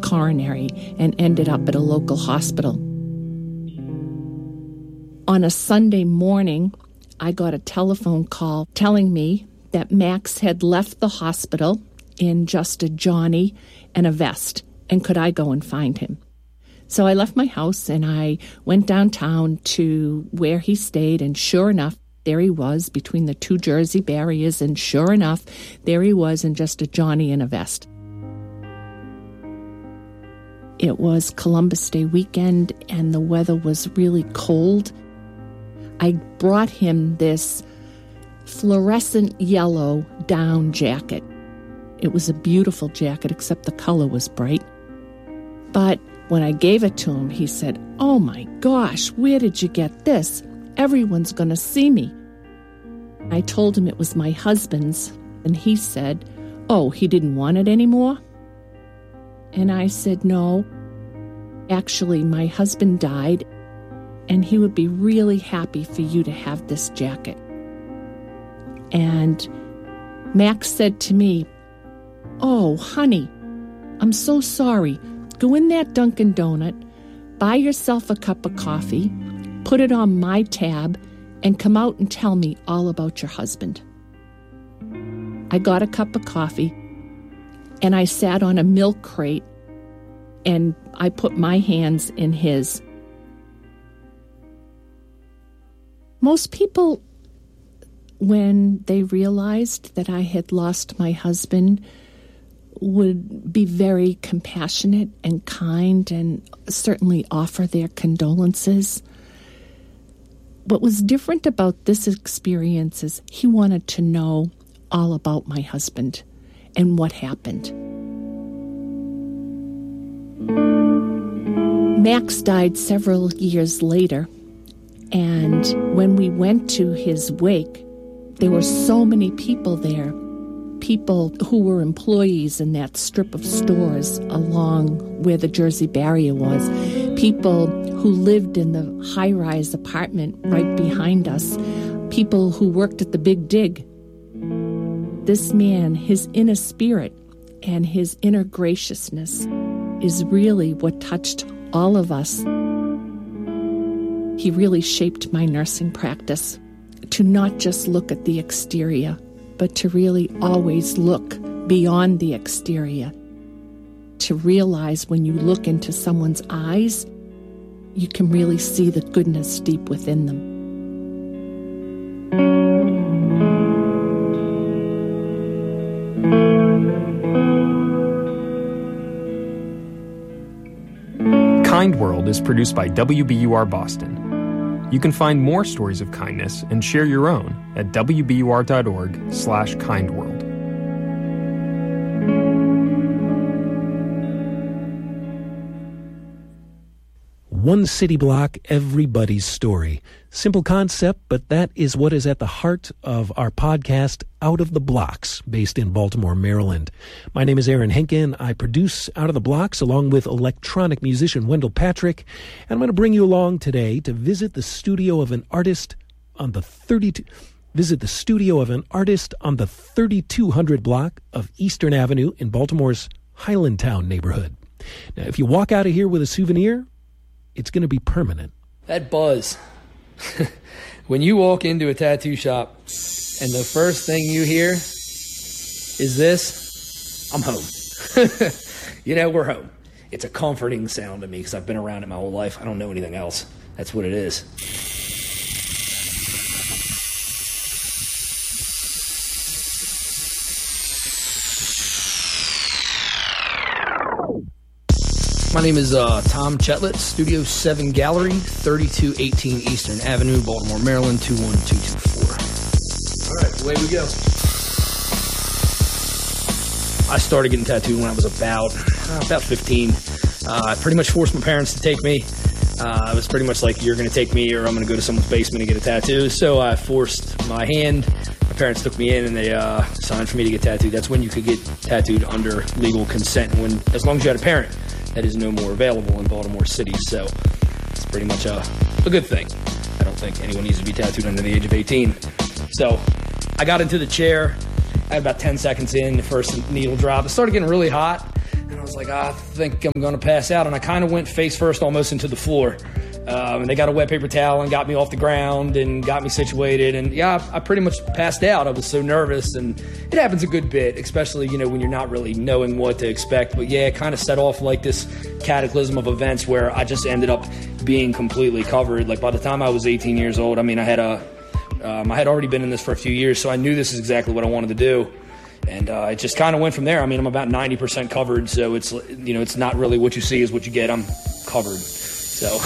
coronary and ended up at a local hospital. On a Sunday morning, I got a telephone call telling me that Max had left the hospital in just a Johnny and a vest, and could I go and find him? So I left my house and I went downtown to where he stayed, and sure enough, there he was between the two Jersey barriers, and sure enough, there he was in just a Johnny and a vest. It was Columbus Day weekend and the weather was really cold. I brought him this fluorescent yellow down jacket. It was a beautiful jacket, except the color was bright. But when I gave it to him, he said, "Oh my gosh, where did you get this? Everyone's going to see me." I told him it was my husband's, and he said, "Oh, he didn't want it anymore?" And I said, "No, actually, my husband died, and he would be really happy for you to have this jacket." And Max said to me, "Oh, honey, I'm so sorry. Go in that Dunkin' Donut, buy yourself a cup of coffee, put it on my tab, and come out and tell me all about your husband." I got a cup of coffee, and I sat on a milk crate, and I put my hands in his. Most people, when they realized that I had lost my husband, would be very compassionate and kind and certainly offer their condolences. What was different about this experience is he wanted to know all about my husband and what happened. Max died several years later, and when we went to his wake, there were so many people there. People who were employees in that strip of stores along where the Jersey barrier was. People who lived in the high-rise apartment right behind us. People who worked at the Big Dig. This man, his inner spirit and his inner graciousness is really what touched all of us. He really shaped my nursing practice to not just look at the exterior, but to really always look beyond the exterior, to realize when you look into someone's eyes, you can really see the goodness deep within them. Kind World is produced by WBUR Boston. You can find more stories of kindness and share your own at wbur.org/kindworld. One city block, everybody's story. Simple concept, but that is what is at the heart of our podcast, Out of the Blocks, based in Baltimore, Maryland. My name is Aaron Henkin. I produce Out of the Blocks along with electronic musician Wendell Patrick. And I'm going to bring you along today to visit the studio of an artist on the 3200 block of Eastern Avenue in Baltimore's Highlandtown neighborhood. Now, if you walk out of here with a souvenir, it's going to be permanent. That buzz. When you walk into a tattoo shop and the first thing you hear is this, I'm home. We're home. It's a comforting sound to me because I've been around it my whole life. I don't know anything else. That's what it is. My name is Tom Chetlett, Studio 7 Gallery, 3218 Eastern Avenue, Baltimore, Maryland, 21224. All right, away we go. I started getting tattooed when I was about 15. I pretty much forced my parents to take me. It was pretty much like, you're going to take me or I'm going to go to someone's basement and get a tattoo. So I forced my hand. My parents took me in and they signed for me to get tattooed. That's when you could get tattooed under legal consent, as long as you had a parent. That is no more available in Baltimore City, so it's pretty much a good thing. I don't think anyone needs to be tattooed under the age of 18. So I got into the chair. I had about 10 seconds in, the first needle drop. It started getting really hot. And I was like, I think I'm going to pass out. And I kind of went face first almost into the floor. And they got a wet paper towel and got me off the ground and got me situated. And yeah, I pretty much passed out. I was so nervous, and it happens a good bit, especially, when you're not really knowing what to expect. But yeah, it kind of set off like this cataclysm of events where I just ended up being completely covered. Like by the time I was 18 years old, I mean, I had already been in this for a few years, so I knew this is exactly what I wanted to do. And it just kind of went from there. I mean, I'm about 90% covered, so it's, it's not really what you see is what you get. I'm covered. So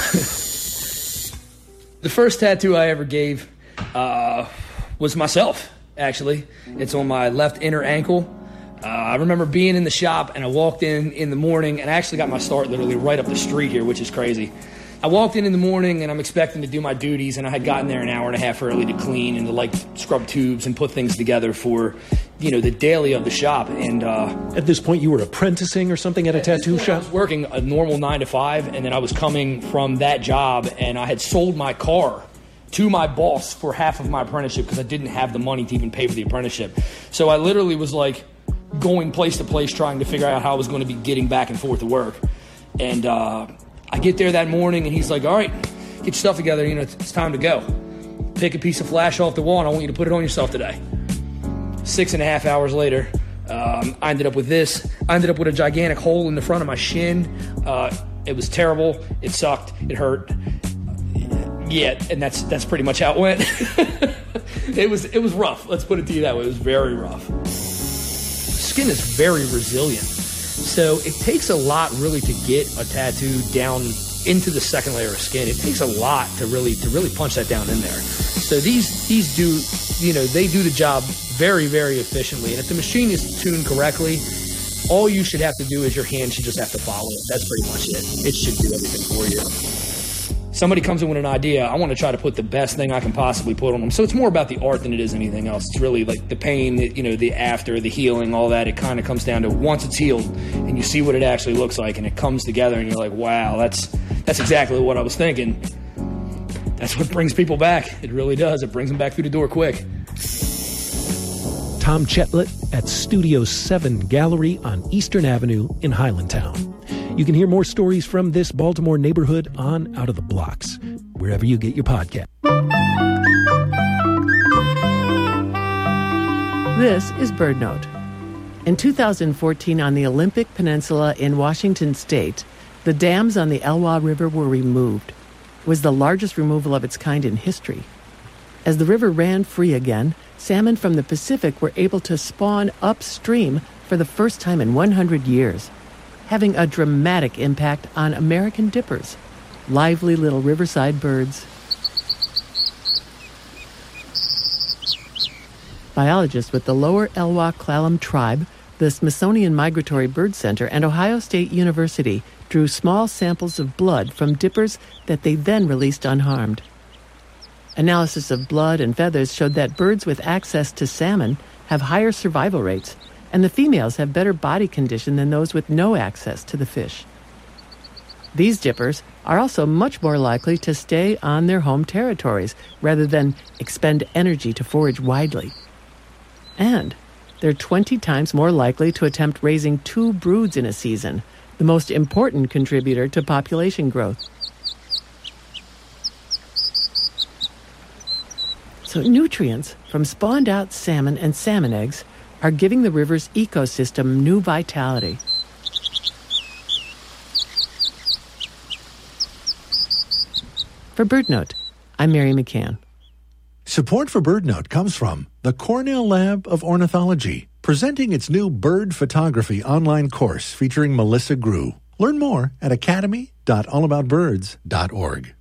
the first tattoo I ever gave was myself, actually. It's on my left inner ankle. I remember being in the shop, and I walked in the morning, and I actually got my start literally right up the street here, which is crazy. I walked in the morning, and I'm expecting to do my duties, and I had gotten there an hour and a half early to clean and to scrub tubes and put things together for, the daily of the shop. And at this point, you were apprenticing or something at a tattoo shop? I was working a normal 9 to 5, and then I was coming from that job, and I had sold my car to my boss for half of my apprenticeship because I didn't have the money to even pay for the apprenticeship. So I literally was going place to place trying to figure out how I was going to be getting back and forth to work. And I get there that morning, and he's like, all right, get your stuff together. It's time to go. Pick a piece of flash off the wall, and I want you to put it on yourself today. 6.5 hours later, I ended up with this. I ended up with a gigantic hole in the front of my shin. It was terrible. It sucked. It hurt. Yeah, and that's pretty much how it went. It was rough. Let's put it to you that way. It was very rough. Skin is very resilient. So it takes a lot really to get a tattoo down into the second layer of skin. It takes a lot to really punch that down in there. So these do, they do the job very, very efficiently. And if the machine is tuned correctly, all you should have to do is your hand should just have to follow it. That's pretty much it. It should do everything for you. Somebody comes in with an idea, I want to try to put the best thing I can possibly put on them. So it's more about the art than it is anything else. It's really like the pain, the after, the healing, all that. It kind of comes down to once it's healed and you see what it actually looks like and it comes together and you're like, wow, that's exactly what I was thinking. That's what brings people back. It really does. It brings them back through the door quick. Tom Chetlett at Studio 7 Gallery on Eastern Avenue in Highlandtown. You can hear more stories from this Baltimore neighborhood on Out of the Blocks, wherever you get your podcast. This is BirdNote. In 2014, on the Olympic Peninsula in Washington State, the dams on the Elwha River were removed. It was the largest removal of its kind in history. As the river ran free again, salmon from the Pacific were able to spawn upstream for the first time in 100 years. Having a dramatic impact on American dippers, lively little riverside birds. Biologists with the Lower Elwha Clallam Tribe, the Smithsonian Migratory Bird Center, and Ohio State University drew small samples of blood from dippers that they then released unharmed. Analysis of blood and feathers showed that birds with access to salmon have higher survival rates, and the females have better body condition than those with no access to the fish. These dippers are also much more likely to stay on their home territories rather than expend energy to forage widely. And they're 20 times more likely to attempt raising 2 broods in a season, the most important contributor to population growth. So nutrients from spawned-out salmon and salmon eggs are giving the river's ecosystem new vitality. For BirdNote, I'm Mary McCann. Support for BirdNote comes from the Cornell Lab of Ornithology, presenting its new bird photography online course featuring Melissa Grew. Learn more at academy.allaboutbirds.org.